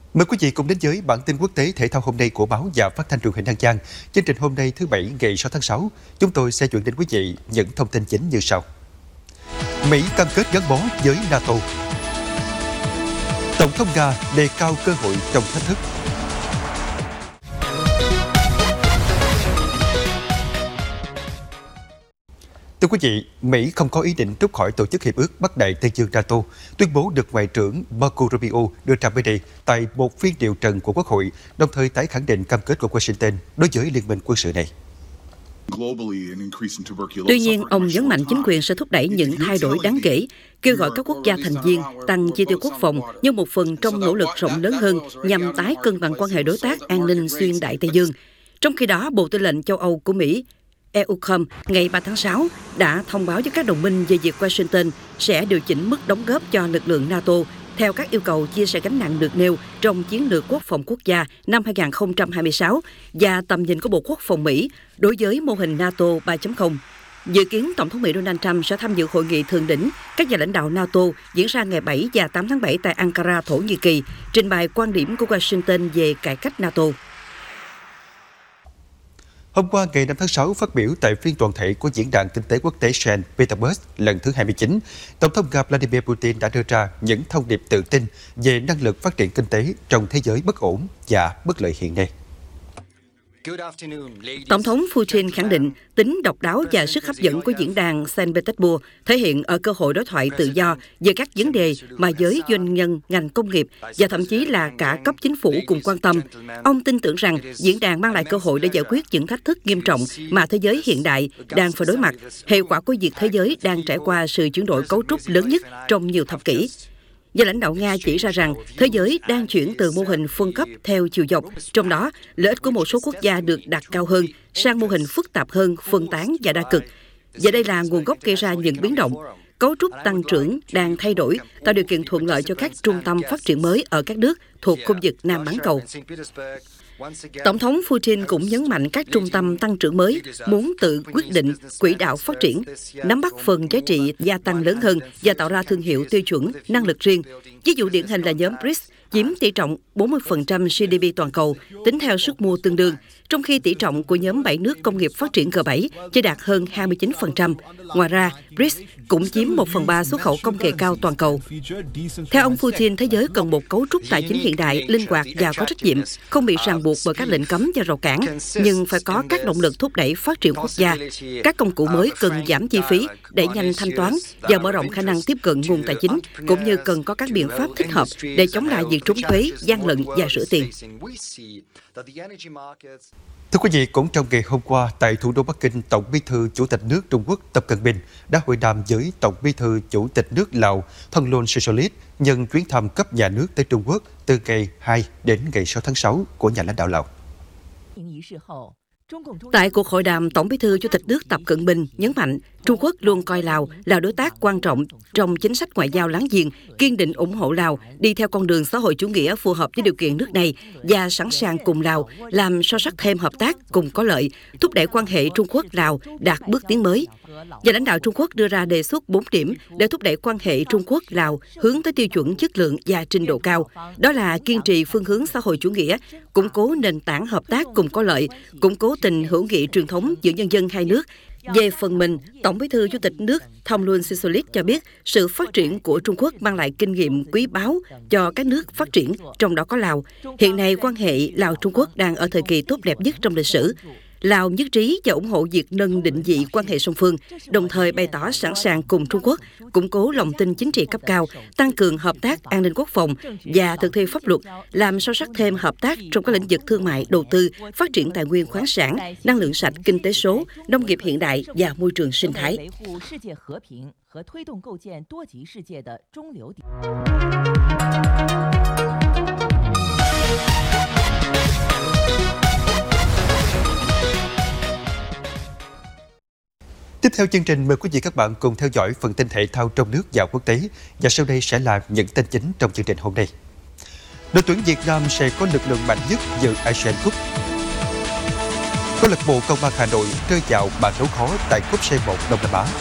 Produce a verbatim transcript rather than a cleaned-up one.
Mời quý vị cùng đến với bản tin quốc tế thể thao hôm nay của báo và phát thanh truyền hình An Giang. Chương trình hôm nay thứ Bảy ngày sáu tháng sáu, chúng tôi sẽ chuyển đến quý vị những thông tin chính như sau. Mỹ cam kết gắn bó với NATO. Tổng thống Nga đề cao cơ hội trong thách thức. Thưa quý vị, Mỹ không có ý định rút khỏi Tổ chức Hiệp ước Bắc Đại Tây Dương NATO, tuyên bố được Ngoại trưởng Marco Rubio đưa ra mới đây tại một phiên điều trần của Quốc hội, đồng thời tái khẳng định cam kết của Washington đối với liên minh quân sự này. Tuy nhiên, ông nhấn mạnh chính quyền sẽ thúc đẩy những thay đổi đáng kể, kêu gọi các quốc gia thành viên tăng chi tiêu quốc phòng như một phần trong nỗ lực rộng lớn hơn nhằm tái cân bằng quan hệ đối tác an ninh xuyên Đại Tây Dương. Trong khi đó, Bộ Tư lệnh châu Âu của Mỹ EUCOM ngày ba tháng sáu đã thông báo với các đồng minh về việc Washington sẽ điều chỉnh mức đóng góp cho lực lượng NATO theo các yêu cầu chia sẻ gánh nặng được nêu trong chiến lược quốc phòng quốc gia năm hai nghìn không trăm hai mươi sáu và tầm nhìn của Bộ Quốc phòng Mỹ đối với mô hình NATO ba chấm không. Dự kiến Tổng thống Mỹ Donald Trump sẽ tham dự hội nghị thượng đỉnh các nhà lãnh đạo NATO diễn ra ngày bảy và tám tháng bảy tại Ankara, Thổ Nhĩ Kỳ, trình bày quan điểm của Washington về cải cách NATO. Hôm qua, ngày năm tháng sáu, phát biểu tại phiên toàn thể của Diễn đàn Kinh tế Quốc tế Saint Petersburg lần thứ hai mươi chín, Tổng thống Nga Vladimir Putin đã đưa ra những thông điệp tự tin về năng lực phát triển kinh tế trong thế giới bất ổn và bất lợi hiện nay. Tổng thống Putin khẳng định tính độc đáo và sức hấp dẫn của diễn đàn Saint Petersburg thể hiện ở cơ hội đối thoại tự do về các vấn đề mà giới doanh nhân, ngành công nghiệp và thậm chí là cả cấp chính phủ cùng quan tâm. Ông tin tưởng rằng diễn đàn mang lại cơ hội để giải quyết những thách thức nghiêm trọng mà thế giới hiện đại đang phải đối mặt, hệ quả của việc thế giới đang trải qua sự chuyển đổi cấu trúc lớn nhất trong nhiều thập kỷ. Nhà lãnh đạo Nga chỉ ra rằng thế giới đang chuyển từ mô hình phân cấp theo chiều dọc, trong đó lợi ích của một số quốc gia được đặt cao hơn, sang mô hình phức tạp hơn, phân tán và đa cực. Và đây là nguồn gốc gây ra những biến động. Cấu trúc tăng trưởng đang thay đổi, tạo điều kiện thuận lợi cho các trung tâm phát triển mới ở các nước thuộc khu vực Nam bán cầu. Tổng thống Putin cũng nhấn mạnh các trung tâm tăng trưởng mới muốn tự quyết định quỹ đạo phát triển, nắm bắt phần giá trị gia tăng lớn hơn và tạo ra thương hiệu tiêu chuẩn, năng lực riêng. Ví dụ điển hình là nhóm bê rê i cs chiếm tỷ trọng bốn mươi phần trăm giê đê pê toàn cầu, tính theo sức mua tương đương, trong khi tỷ trọng của nhóm bảy nước công nghiệp phát triển G bảy chỉ đạt hơn hai mươi chín phần trăm. Ngoài ra, bê rê i cs cũng chiếm một phần ba xuất khẩu công nghệ cao toàn cầu. Theo ông Putin, thế giới cần một cấu trúc tài chính hiện đại, linh hoạt và có trách nhiệm, không bị ràng buộc bởi các lệnh cấm và rào cản, nhưng phải có các động lực thúc đẩy phát triển quốc gia. Các công cụ mới cần giảm chi phí, đẩy nhanh thanh toán và mở rộng khả năng tiếp cận nguồn tài chính, cũng như cần có các biện pháp thích hợp để chống lại việc trốn thuế, gian lận và rửa tiền. Thưa quý vị, cũng trong ngày hôm qua, tại thủ đô Bắc Kinh, Tổng Bí thư Chủ tịch nước Trung Quốc Tập Cận Bình đã hội đàm với Tổng Bí thư Chủ tịch nước Lào Thonglun Sisulit nhân chuyến thăm cấp nhà nước tới Trung Quốc từ ngày hai đến ngày sáu tháng sáu của nhà lãnh đạo Lào. Tại cuộc hội đàm, Tổng Bí thư Chủ tịch nước Tập Cận Bình nhấn mạnh Trung Quốc luôn coi Lào là đối tác quan trọng trong chính sách ngoại giao láng giềng, kiên định ủng hộ Lào đi theo con đường xã hội chủ nghĩa phù hợp với điều kiện nước này và sẵn sàng cùng Lào làm sâu sắc thêm hợp tác cùng có lợi, thúc đẩy quan hệ Trung Quốc-Lào đạt bước tiến mới. Nhà lãnh đạo Trung Quốc đưa ra đề xuất bốn điểm để thúc đẩy quan hệ Trung Quốc-Lào hướng tới tiêu chuẩn chất lượng và trình độ cao. Đó là kiên trì phương hướng xã hội chủ nghĩa, củng cố nền tảng hợp tác cùng có lợi, củng cố tình hữu nghị truyền thống giữa nhân dân hai nước. Về phần mình, Tổng Bí thư Chủ tịch nước Thonglun Sisulit cho biết sự phát triển của Trung Quốc mang lại kinh nghiệm quý báu cho các nước phát triển, trong đó có Lào. Hiện nay, quan hệ Lào-Trung Quốc đang ở thời kỳ tốt đẹp nhất trong lịch sử. Lào nhất trí và ủng hộ việc nâng định vị quan hệ song phương, đồng thời bày tỏ sẵn sàng cùng Trung Quốc củng cố lòng tin chính trị cấp cao, tăng cường hợp tác an ninh quốc phòng và thực thi pháp luật, làm sâu sắc thêm hợp tác trong các lĩnh vực thương mại, đầu tư, phát triển tài nguyên khoáng sản, năng lượng sạch, kinh tế số, nông nghiệp hiện đại và môi trường sinh thái. Tiếp theo chương trình, mời quý vị các bạn cùng theo dõi phần tin thể thao trong nước và quốc tế. Và sau đây sẽ là những tin chính trong chương trình hôm nay. Đội tuyển Việt Nam sẽ có lực lượng mạnh nhất dự Asian Cup. Câu lạc bộ Công an Hà Nội rơi vào bàn đấu khó tại cúp xê một Đông Nam Á.